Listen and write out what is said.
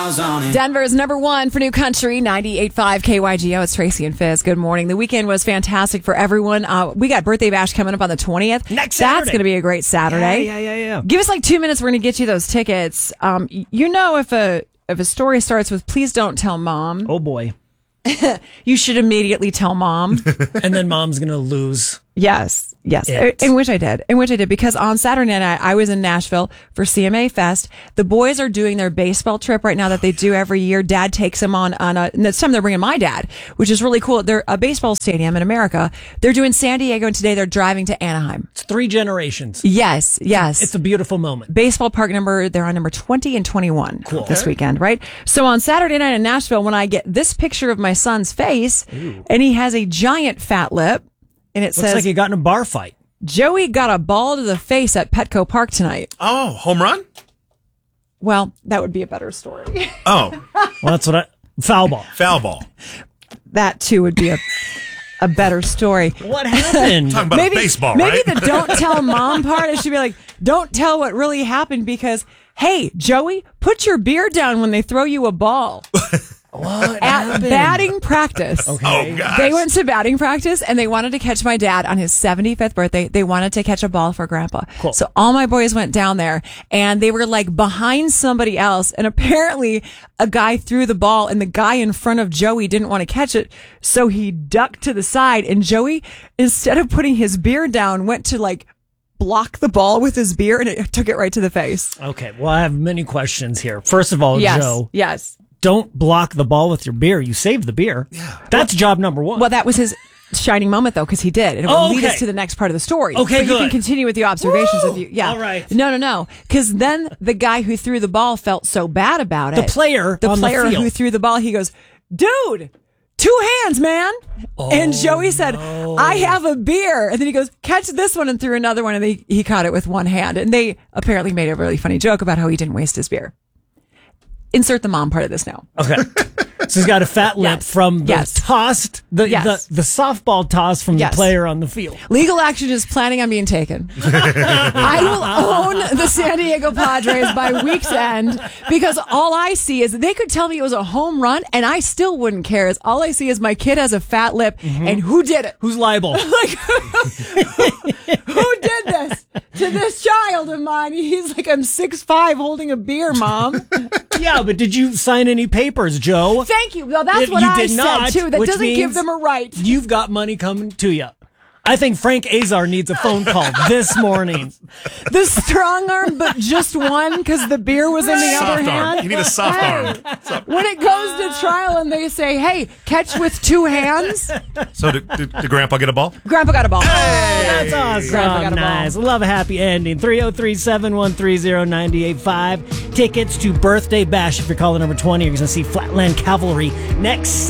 Denver's number one for new country, 98.5 KYGO. It's Tracy and Fizz. Good morning. The weekend was fantastic for everyone. We got Birthday Bash coming up on the 20th. Next Saturday. That's going to be a great Saturday. Yeah. Give us like 2 minutes. We're going to get you those tickets. If a story starts with "Please don't tell mom," Oh, boy. you should immediately tell mom. And then mom's going to lose. Yes. It. In which I did. Because on Saturday night, I was in Nashville for CMA Fest. The boys are doing their baseball trip right now that they do every year. Dad takes them on and this time they're bringing my dad, which is really cool. They're a baseball stadium in America. They're doing San Diego, and today they're driving to Anaheim. It's 3 generations. Yes. It's a beautiful moment. Baseball park they're on number 20 and 21 Cool. this weekend, right? So on Saturday night in Nashville, when I get this picture of my son's face, and he has a giant fat lip, and it Looks says, like he got in a bar fight. "Joey got a ball to the face at Petco Park tonight." Oh, home run? Well, that would be a better story. Oh, Well, that's what foul ball. foul ball. That too would be a better story. What happened? Talking about baseball, maybe right? the don't tell mom part, it should be like, don't tell what really happened because, hey, Joey, put your beer down when they throw you a ball. What At happened? batting practice. Okay. Oh, gosh. They went to batting practice and they wanted to catch my dad on his 75th birthday. They wanted to catch a ball for grandpa. Cool. So all my boys went down there and they were like behind somebody else. And apparently a guy threw the ball and the guy in front of Joey didn't want to catch it. So he ducked to the side and Joey, instead of putting his beer down, went to like block the ball with his beer and it took it right to the face. Okay. Well, I have many questions here. First of all, Joe. Yes. Don't block the ball with your beer. You saved the beer. Yeah. That's job number one. Well, that was his shining moment, though, because he did. And it will lead us to the next part of the story. Okay, but good. You can continue with the observations of you. Yeah. All right. No. Because then the guy who threw the ball felt so bad about it. The player on the field. Who threw the ball, he goes, "Dude, 2 hands, man." And Joey said, "I have a beer." And then he goes, "Catch this one," and threw another one. And he caught it with one hand. And they apparently made a really funny joke about how he didn't waste his beer. Insert the mom part of this now. Okay. So he's got a fat lip Yes. from the Yes. tossed, the softball toss from Yes. the player on the field. Legal action is planning on being taken. I will own the San Diego Padres by week's end because all I see is they could tell me it was a home run and I still wouldn't care. All I see is my kid has a fat lip and who did it? Who's liable? Like, who did this to this child of mine? He's like, "I'm 6'5" holding a beer, Mom." Yeah, but did you sign any papers, Joe? Thank you. Well, that's If what you I did said, not, too. That which doesn't give means them a right. You've got money coming to you. I think Frank Azar needs a phone call this morning. The strong arm, but just one because the beer was in the other Soft arm. hand. You need a soft arm. When it goes to trial and they say, "Hey, catch with 2 hands," So did Grandpa get a ball? Grandpa got a ball. That's awesome. Grandpa got a ball. Nice. Love a happy ending. 303-713-0985. Tickets to Birthday Bash. If you're calling number 20, you're going to see Flatland Cavalry next